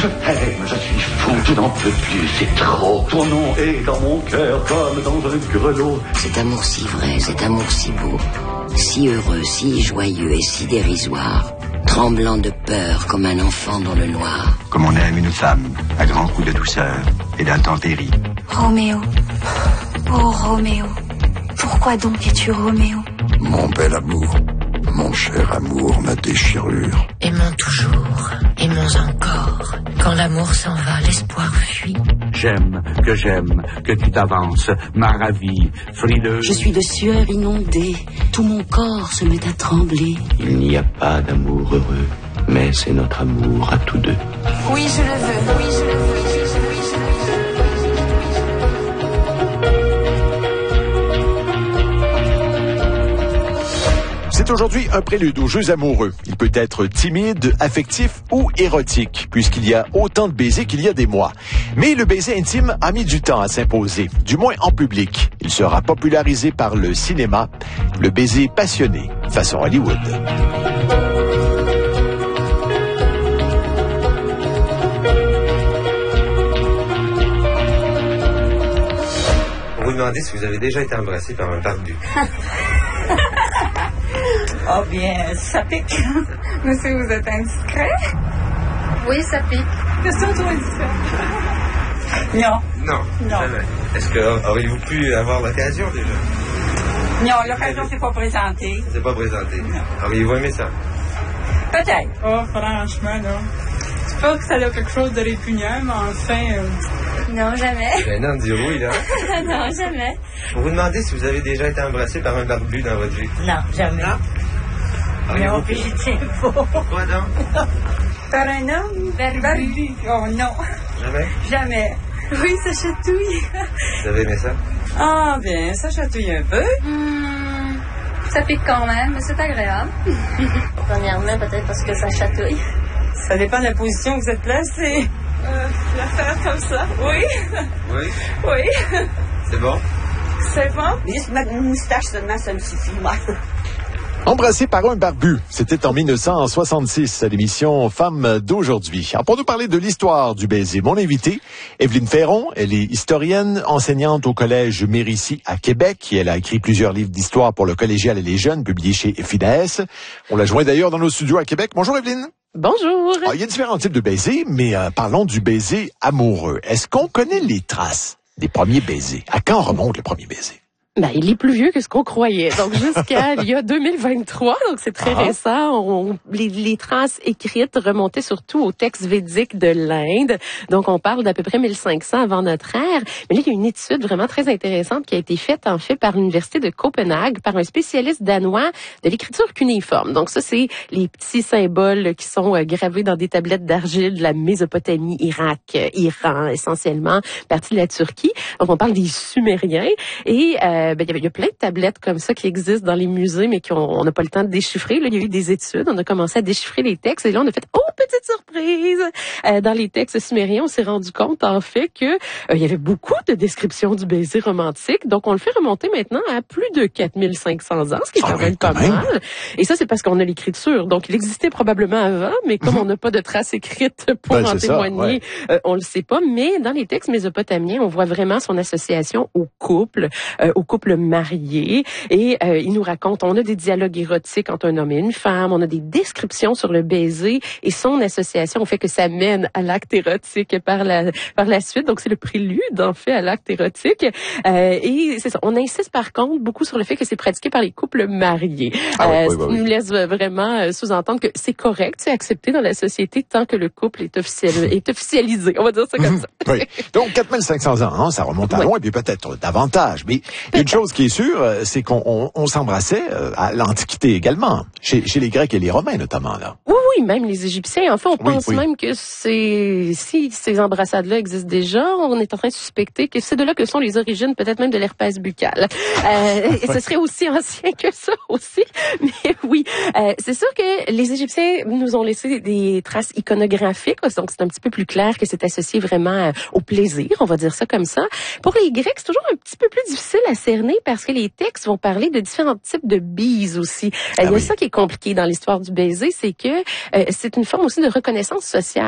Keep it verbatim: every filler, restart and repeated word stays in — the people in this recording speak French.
Je t'aime, je suis fou, je n'en peux plus, c'est trop. Ton nom est dans mon cœur comme dans un grelot. Cet amour si vrai, cet amour si beau, si heureux, si joyeux et si dérisoire, tremblant de peur comme un enfant dans le noir. Comme on aime une femme, à grands coups de douceur et d'intempéries. Roméo, oh Roméo, pourquoi donc es-tu Roméo? Mon bel amour, mon cher amour, ma déchirure. Aimons toujours, aimons encore. Quand l'amour s'en va, l'espoir fuit. J'aime, que j'aime, que tu t'avances, ma ravie, frileuse. Je suis de sueur inondée, tout mon corps se met à trembler. Il n'y a pas d'amour heureux, mais c'est notre amour à tous deux. Oui, je le veux, oui, je le veux. C'est aujourd'hui un prélude aux jeux amoureux. Il peut être timide, affectif ou érotique, puisqu'il y a autant de baisers qu'il y a des mois. Mais le baiser intime a mis du temps à s'imposer, du moins en public. Il sera popularisé par le cinéma, le baiser passionné, façon Hollywood. Vous vous demandez si vous avez déjà été embrassé par un barbu. Oh bien, ça pique. Monsieur, vous êtes indiscret? Oui, ça pique. Question trop indiscret. Non. Non, non. Jamais. Est-ce que auriez-vous pu avoir l'occasion déjà? Non, l'occasion s'est pas présentée. C'est pas présenté. Auriez-vous aimé ça? Peut-être. Oh, franchement, non. C'est pas que ça a quelque chose de répugnant, mais enfin... Euh... Non, jamais. Ben non, dis oui, là. Non, jamais. Vous vous demandez si vous avez déjà été embrassé par un barbu dans votre vie? Non, jamais. Non? Non, puis j'y tiens pas. Pourquoi donc? Par un homme? Barbu? Oh non. Jamais? Jamais. Oui, ça chatouille. Vous avez aimé ça? Ah, bien, ça chatouille un peu. Mmh, ça pique quand même, mais c'est agréable. Premièrement, peut-être parce que ça chatouille. Ça dépend de la position que vous êtes placée. Euh, la faire comme ça? Oui. Oui? Oui. C'est bon? C'est bon? Juste ma moustache seulement, ça me suffit, moi. Embrassé par un barbu, c'était en mille neuf cent soixante-six à l'émission Femmes d'aujourd'hui. Alors, pour nous parler de l'histoire du baiser, mon invitée, Evelyne Ferron, elle est historienne, enseignante au Collège Mérisy à Québec. Elle a écrit plusieurs livres d'histoire pour le collégial et les jeunes, publiés chez Fides. On l'a joint d'ailleurs dans nos studios à Québec. Bonjour Evelyne. Bonjour. Alors, il y a différents types de baisers, mais euh, parlons du baiser amoureux. Est-ce qu'on connaît les traces des premiers baisers? À quand remonte le premier baiser? Ben, il est plus vieux que ce qu'on croyait. Donc, jusqu'à il y a deux mille vingt-trois, donc c'est très ah. récent. On, les, les traces écrites remontaient surtout aux textes védiques de l'Inde. Donc, on parle d'à peu près mille cinq cents avant notre ère. Mais là, il y a une étude vraiment très intéressante qui a été faite, en fait, par l'Université de Copenhague, par un spécialiste danois de l'écriture cunéiforme. Donc, ça, c'est les petits symboles qui sont euh, gravés dans des tablettes d'argile de la Mésopotamie, Irak, euh, Iran, essentiellement, partie de la Turquie. Donc, on parle des Sumériens. Et, euh, Ben, il y a plein de tablettes comme ça qui existent dans les musées, mais qu'on n'a pas le temps de déchiffrer. Là, il y a eu des études, on a commencé à déchiffrer les textes, et là, on a fait « Oh, petite surprise! Euh, » Dans les textes sumériens, on s'est rendu compte, en fait, que euh, il y avait beaucoup de descriptions du baiser romantique, donc on le fait remonter maintenant à plus de quatre mille cinq cents ans, ce qui est quand ah, même pas quand mal. Même. Et ça, c'est parce qu'on a l'écriture. Donc, il existait probablement avant, mais comme on n'a pas de traces écrites pour ben, en témoigner, ça, ouais. euh, on le sait pas. Mais dans les textes mésopotamiens, on voit vraiment son association au couple, euh, au couple marié, et euh, il nous raconte, on a des dialogues érotiques entre un homme et une femme, on a des descriptions sur le baiser et son association au fait que ça mène à l'acte érotique par la par la suite. Donc c'est le prélude en fait à l'acte érotique. Euh, et c'est ça. On insiste par contre beaucoup sur le fait que c'est pratiqué par les couples mariés. Ah oui, euh, oui, oui, ce qui nous laisse vraiment sous-entendre que c'est correct, c'est accepté dans la société tant que le couple est officiel est officialisé. On va dire ça comme ça. Oui. Donc quatre mille cinq cents ans, hein, ça remonte à oui. loin, et puis peut-être davantage. Mais une chose qui est sûre, c'est qu'on on, on s'embrassait à l'Antiquité également, chez, chez les Grecs et les Romains notamment là. Oui, oui, même les Égyptiens. Enfin, on oui, pense oui. même que c'est si ces embrassades-là existent déjà, on est en train de suspecter que c'est de là que sont les origines, peut-être même de l'herpès buccal. Euh, et ce serait aussi ancien que ça aussi. Mais oui, euh, c'est sûr que les Égyptiens nous ont laissé des traces iconographiques, donc c'est un petit peu plus clair que c'est associé vraiment au plaisir, on va dire ça comme ça. Pour les Grecs, c'est toujours un petit peu plus difficile à cerner parce que les textes vont parler de différents types de bises aussi. Euh, ah il y a oui. ça qui est compliqué dans l'histoire du baiser, c'est que euh, c'est une forme aussi de reconnaissance sociale.